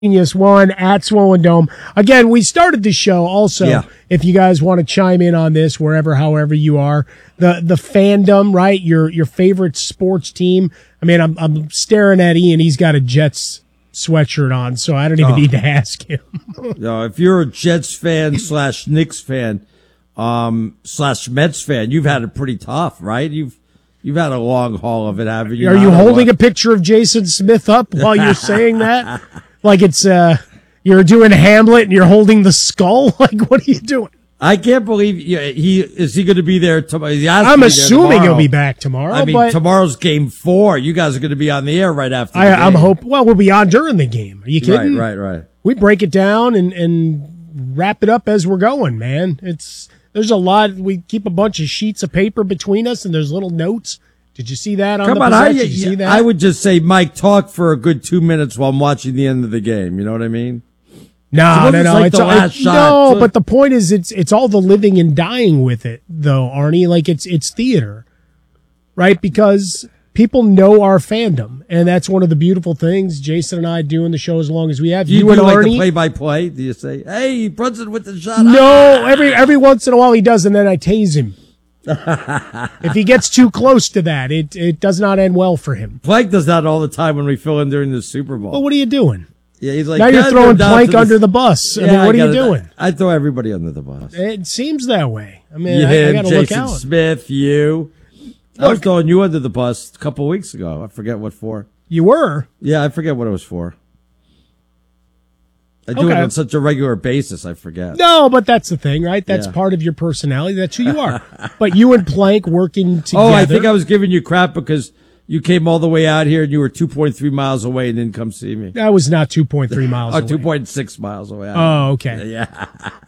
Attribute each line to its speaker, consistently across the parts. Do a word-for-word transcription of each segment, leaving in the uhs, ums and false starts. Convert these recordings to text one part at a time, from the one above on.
Speaker 1: Genius One at Swollen Dome. Again, we started the show also, yeah. If you guys want to chime in on this, wherever, however you are, the, the fandom, right? Your, your favorite sports team. I mean, I'm, I'm staring at Ian. He's got a Jets sweatshirt on, so I don't even oh. need to ask him.
Speaker 2: No, if you're a Jets fan slash Knicks fan, um, slash Mets fan, you've had it pretty tough, right? You've, you've had a long haul of it, haven't you?
Speaker 1: Are you holding a picture of Jason Smith up while you're saying that? Like it's, uh, you're doing Hamlet and you're holding the skull? Like, what are you doing?
Speaker 2: I can't believe he, is he going to be there tomorrow?
Speaker 1: I'm assuming he'll be back tomorrow.
Speaker 2: I mean,
Speaker 1: but
Speaker 2: tomorrow's game four. You guys are going to be on the air right after the
Speaker 1: I,
Speaker 2: game.
Speaker 1: I'm hoping, well, we'll be on during the game. Are you kidding?
Speaker 2: Right, right, right.
Speaker 1: We break it down and, and wrap it up as we're going, man. It's, there's a lot. We keep a bunch of sheets of paper between us and there's little notes. Did you see that on
Speaker 2: Come
Speaker 1: the
Speaker 2: on,
Speaker 1: Did
Speaker 2: I,
Speaker 1: you see that?
Speaker 2: I would just say, Mike, talk for a good two minutes while I'm watching the end of the game. You know what I mean?
Speaker 1: No, no, no.
Speaker 2: Like
Speaker 1: it's
Speaker 2: the
Speaker 1: all,
Speaker 2: last
Speaker 1: it,
Speaker 2: shot.
Speaker 1: No, but the point is, it's it's all the living and dying with it, though, Arnie. Like it's it's theater, right? Because people know our fandom, and that's one of the beautiful things. Jason and I doing the show as long as we have.
Speaker 2: Do you,
Speaker 1: you
Speaker 2: do
Speaker 1: and
Speaker 2: like
Speaker 1: Arnie,
Speaker 2: the play-by-play? Do you say, "Hey, Brunson with the shot"?
Speaker 1: No, every every once in a while he does, and then I tase him. If he gets too close to that, it it does not end well for him.
Speaker 2: Plank does that all the time when we fill in during the Super Bowl.
Speaker 1: Well, what are you doing?
Speaker 2: Yeah, he's like,
Speaker 1: now you're throwing Plank under the bus. I
Speaker 2: yeah,
Speaker 1: mean, what
Speaker 2: I
Speaker 1: are you
Speaker 2: gotta,
Speaker 1: doing?
Speaker 2: I, I throw everybody under the bus.
Speaker 1: It seems that way. I mean,
Speaker 2: you,
Speaker 1: I, I got to look out.
Speaker 2: Jason Smith, you. Look, I was throwing you under the bus a couple of weeks ago. I forget what for.
Speaker 1: You were?
Speaker 2: Yeah, I forget what it was for. I do
Speaker 1: okay.
Speaker 2: it on such a regular basis, I forget.
Speaker 1: No, but that's the thing, right? That's
Speaker 2: yeah.
Speaker 1: part of your personality. That's who you are. But you and Plank working together.
Speaker 2: Oh, I think I was giving you crap because you came all the way out here and you were two point three miles away and didn't come see me.
Speaker 1: That was not two point three miles
Speaker 2: oh,
Speaker 1: away.
Speaker 2: two point six miles away.
Speaker 1: Oh, okay.
Speaker 2: Yeah.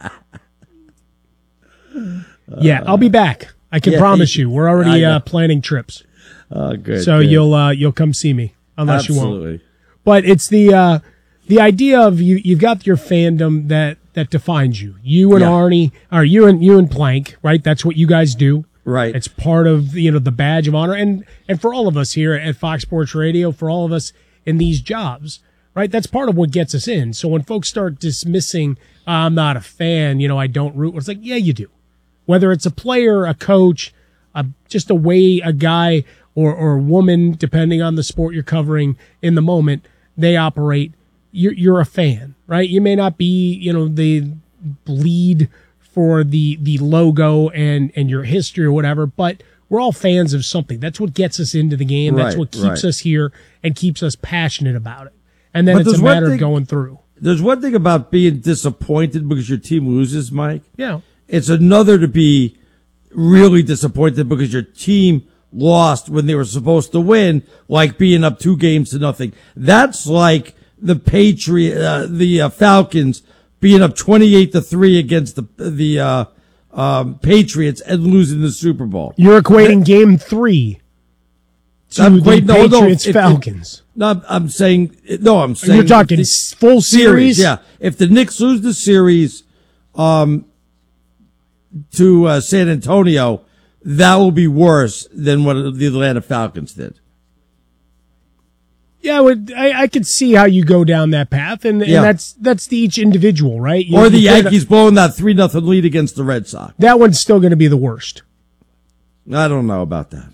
Speaker 1: yeah, I'll be back. I can
Speaker 2: yeah,
Speaker 1: promise you. We're already uh, planning trips.
Speaker 2: Oh, good.
Speaker 1: So
Speaker 2: good.
Speaker 1: you'll uh, you'll come see me unless
Speaker 2: Absolutely.
Speaker 1: you won't. But it's the uh, the idea of you you've got your fandom that that defines you. You and
Speaker 2: yeah.
Speaker 1: Arnie, or you and you and Plank, right? That's what you guys do.
Speaker 2: Right.
Speaker 1: It's part of, you know, the badge of honor. And, and for all of us here at Fox Sports Radio, for all of us in these jobs, right? That's part of what gets us in. So when folks start dismissing, oh, I'm not a fan, you know, I don't root. It's like, yeah, you do. Whether it's a player, a coach, a, just a way a guy or, or a woman, depending on the sport you're covering in the moment, they operate. You're, you're a fan, right? You may not be, you know, the bleed for the, the logo and, and your history or whatever, but we're all fans of something. That's what gets us into the game. That's
Speaker 2: right,
Speaker 1: what keeps
Speaker 2: right.
Speaker 1: us here and keeps us passionate about it. And then
Speaker 2: but
Speaker 1: it's a matter
Speaker 2: thing,
Speaker 1: of going through.
Speaker 2: There's one thing about being disappointed because your team loses, Mike.
Speaker 1: Yeah.
Speaker 2: It's another to be really disappointed because your team lost when they were supposed to win, like being up two games to nothing. That's like the Patriot, uh, the uh, Falcons being up twenty-eight to three against the the uh, um, Patriots and losing the Super Bowl.
Speaker 1: You're equating that, game three to
Speaker 2: I'm
Speaker 1: the
Speaker 2: equating, no,
Speaker 1: Patriots
Speaker 2: no, if,
Speaker 1: Falcons.
Speaker 2: If, no, I'm saying no. I'm saying
Speaker 1: you're talking
Speaker 2: the,
Speaker 1: full series?
Speaker 2: series. Yeah, if the Knicks lose the series um, to uh, San Antonio, that will be worse than what the Atlanta Falcons did.
Speaker 1: Yeah, I, would, I, I could see how you go down that path, and, and
Speaker 2: yeah.
Speaker 1: that's that's the each individual, right? You,
Speaker 2: or the
Speaker 1: you
Speaker 2: Yankees blowing that three nothing lead against the Red Sox.
Speaker 1: That one's still going to be the worst.
Speaker 2: I don't know about that.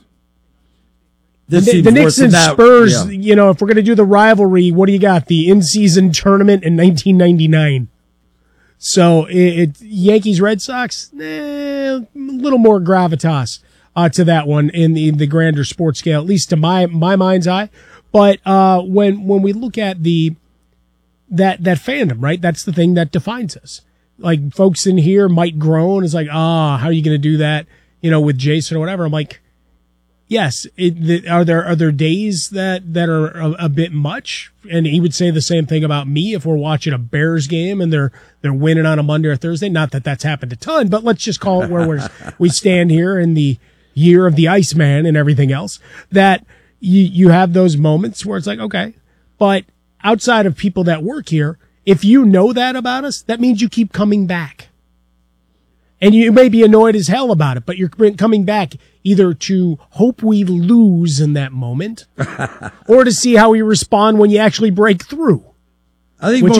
Speaker 2: This
Speaker 1: the,
Speaker 2: seems
Speaker 1: the Knicks
Speaker 2: worse
Speaker 1: and
Speaker 2: than that.
Speaker 1: Spurs,
Speaker 2: Yeah.
Speaker 1: you know, if we're going to do the rivalry, what do you got? The in-season tournament in nineteen ninety-nine. So it, it Yankees Red Sox, eh, a little more gravitas uh, to that one in the, the grander sports scale, at least to my my mind's eye. But uh, when when we look at the that that fandom, right? That's the thing that defines us. Like folks in here might groan. It's like, ah, oh, how are you going to do that? You know, with Jason or whatever. I'm like, yes. It, the, are there are there days that that are a, a bit much? And he would say the same thing about me if we're watching a Bears game and they're they're winning on a Monday or Thursday. Not that that's happened a ton, but let's just call it where we're, we stand here in the year of the Iceman and everything else. That you you have those moments where it's like, okay, but outside of people that work here, if you know that about us, that means you keep coming back. And you may be annoyed as hell about it, but you're coming back either to hope we lose in that moment or to see how we respond when you actually break through.
Speaker 2: I think
Speaker 1: which